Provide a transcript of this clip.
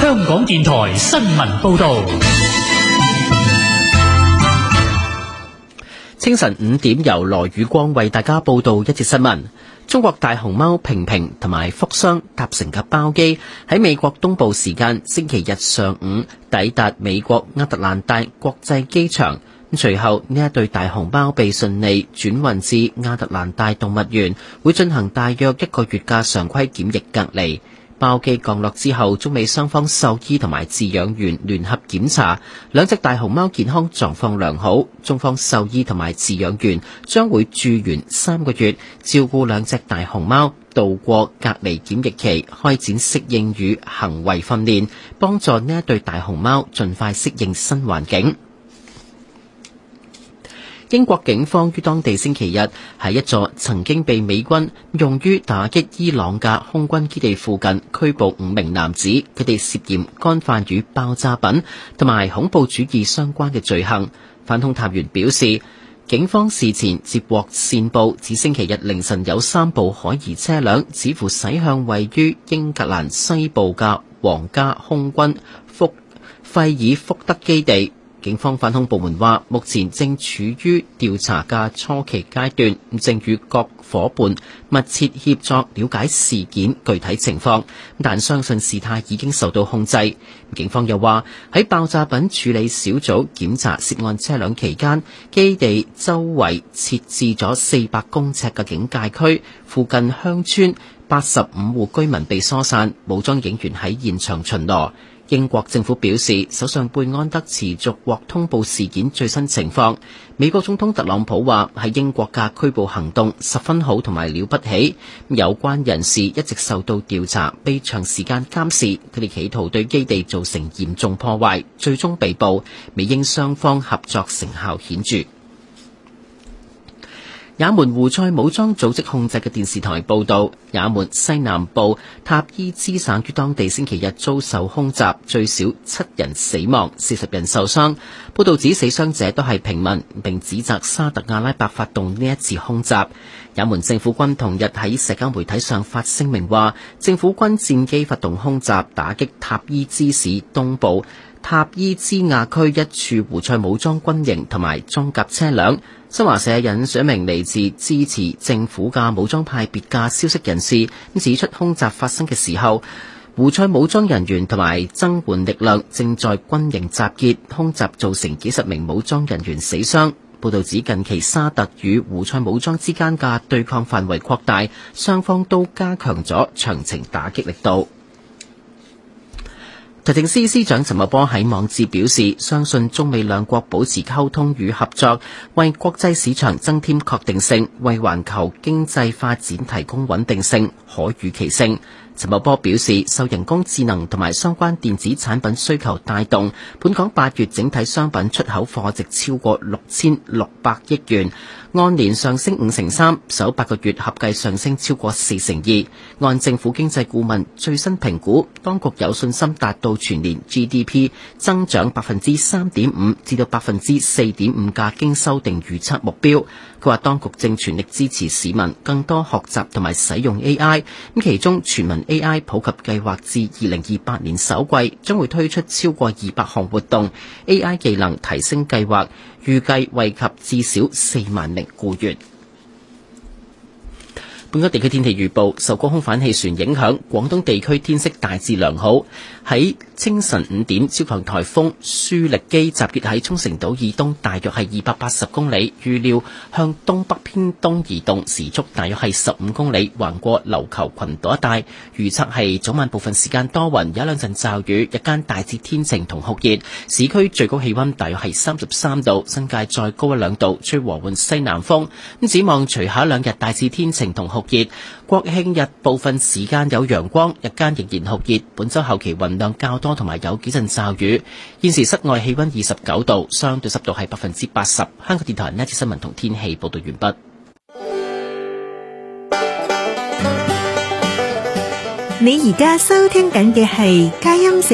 香港電台新聞報道。 清晨5點，由羅宇光為大家報道一節新聞。中國大熊貓平平同埋福箱搭乘嘅包機喺美國東部時間星期日上午抵達美國亞特蘭大國際機場。隨後呢一對大熊貓被順利轉運至亞特蘭大動物園，會進行大約1個月嘅常規檢疫隔離。包機降落之後，中美雙方獸醫同埋飼養員聯合檢查，兩隻大熊貓健康狀況良好。中方獸醫同埋飼養員將會駐園3個月，照顧兩隻大熊貓度過隔離檢疫期，開展適應與行為訓練，幫助呢一對大熊貓盡快適應新環境。英國警方於當地星期日喺一座曾經被美軍用於打擊伊朗嘅空軍基地附近拘捕5名男子，佢哋涉嫌干犯與爆炸品同埋恐怖主義相關嘅罪行。反恐探員表示，警方事前接獲線報，指星期日凌晨有3部可疑車輛似乎駛向位於英格蘭西部嘅皇家空軍費爾福德基地。警方反恐部門話，目前正處於調查嘅初期階段，正與各夥伴密切協作了解事件具體情況，但相信事態已經受到控制。警方又話，喺爆炸品處理小組檢查涉案車輛期間，基地周圍設置咗400公尺嘅警戒區，附近鄉村85戶居民被疏散，武裝警員喺現場巡邏。英國政府表示，首相貝安德持續獲通報事件最新情況。美國總統特朗普話，喺英國嘅拘捕行動十分好同埋了不起，有關人士一直受到調查，被長時間監視，佢哋企圖對基地造成嚴重破壞，最終被捕。美英雙方合作成效顯著。也門胡塞武裝組織控制嘅電視台報道，也門西南部塔伊茲省於當地星期日遭受空襲，最少7人死亡，40人受傷。報道指死傷者都係平民，並指責沙特阿拉伯發動呢一次空襲。也門政府軍同日喺社交媒體上發聲明話，政府軍戰機發動空襲，打擊塔伊茲市東部塔伊茲亞區一處胡塞武裝軍營同埋裝甲車輛。新華社引述一名嚟自支持政府嘅武裝派別嘅消息人士，指出空襲發生嘅時候，胡塞武裝人員同埋增援力量正在軍營集結，空襲造成幾十名武裝人員死傷。報道指近期沙特與胡塞武裝之間嘅對抗範圍擴大，雙方都加強咗長程打擊力度。財政司司長陳茂波喺網誌表示，相信中美兩國保持溝通與合作，為國際市場增添確定性，為環球經濟發展提供穩定性、可預期性。陳茂波表示，受人工智能同埋相關電子產品需求帶動，本港8月整體商品出口貨值超過6600億元，按年上升53%，首8個月合計上升超過42%。按政府經濟顧問最新評估，當局有信心達到全年 GDP 增長3.5%至到4.5%嘅經修訂預測目標。佢話當局正全力支持市民更多學習同埋使用 AI， 其中全民 AI 普及計劃至2028年首季將會推出超過200項活動 ，AI 技能提升計劃預計惠及至少4萬名僱員。本港地區天氣預報，受高空反氣旋影響，廣東地區天色大致良好。喺清晨5點，超強颱風舒力基集結喺沖繩島以東大約係280公里，預料向東北偏東移動，時速大約係15公里，橫過琉球群島一帶。預測係早晚部分時間多雲，有兩陣驟雨，日間大致天晴同酷熱，市區最高氣溫大約係33度，新界再高1-2度，吹和緩西南風。展望隨後2日大致天晴同酷熱，國慶日部分時間有陽光，日間仍然酷熱。本周後期雲量較多，同埋有幾陣驟雨。現時室外氣溫29度，相對濕度係80%。香港電台呢一節新聞同天氣報道完畢。 你而家收聽緊嘅係佳音